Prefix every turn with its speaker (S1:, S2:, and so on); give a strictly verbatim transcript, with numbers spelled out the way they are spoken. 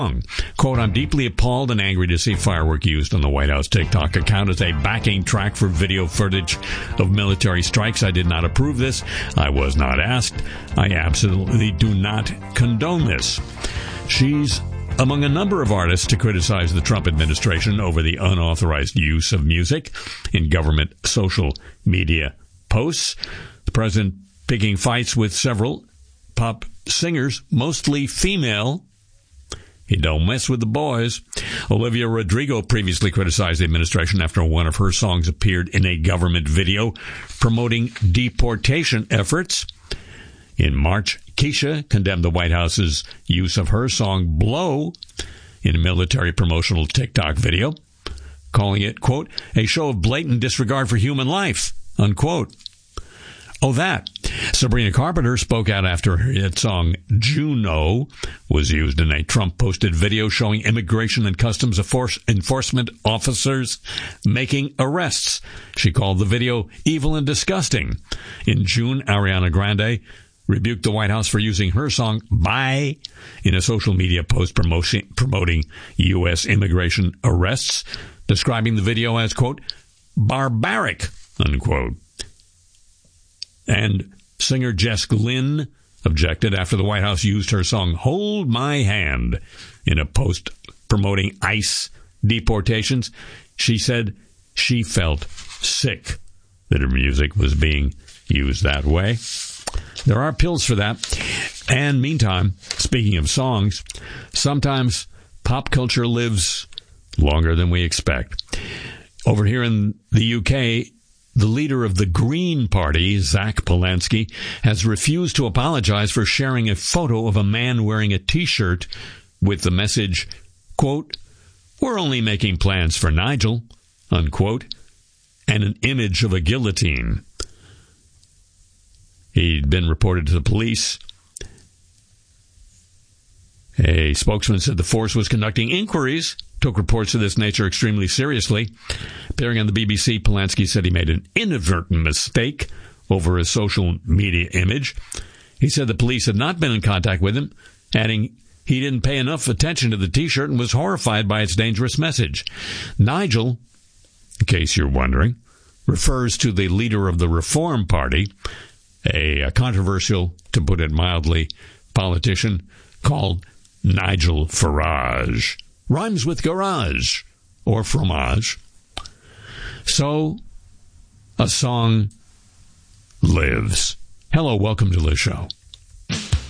S1: Quote, I'm deeply appalled and angry to see firework used on the White House TikTok account as a backing track for video footage of military strikes. I did not approve this. I was not asked. I absolutely do not condone this. She's among a number of artists to criticize the Trump administration over the unauthorized use of music in government social media posts. The president picking fights with several pop singers, mostly female. You don't mess with the boys. Olivia Rodrigo previously criticized the administration after one of her songs appeared in a government video promoting deportation efforts. In March, Keisha condemned the White House's use of her song Blow in a military promotional TikTok video, calling it, quote, a show of blatant disregard for human life, unquote. Oh, that. Sabrina Carpenter spoke out after her hit song Juno was used in a Trump-posted video showing Immigration and Customs Enforcement officers making arrests. She called the video evil and disgusting. In June, Ariana Grande rebuked the White House for using her song Bye in a social media post promotion, promoting U S immigration arrests, describing the video as, quote, barbaric, unquote. And singer Jess Glynn objected after the White House used her song Hold My Hand in a post promoting ICE deportations. She said she felt sick that her music was being used that way. There are pills for that. And meantime, speaking of songs, sometimes pop culture lives longer than we expect. Over here in the U K, the leader of the Green Party, Zach Polanski, has refused to apologize for sharing a photo of a man wearing a T-shirt with the message, quote, we're only making plans for Nigel, unquote, and an image of a guillotine. He'd been reported to the police. A spokesman said the force was conducting inquiries, took reports of this nature extremely seriously. Appearing on the B B C, Polanski said he made an inadvertent mistake over his social media image. He said the police had not been in contact with him, adding he didn't pay enough attention to the T-shirt and was horrified by its dangerous message. Nigel, in case you're wondering, refers to the leader of the Reform Party, a, a controversial, to put it mildly, politician called Nigel Farage. Rhymes with garage or fromage. So, a song lives. Hello, welcome to the show.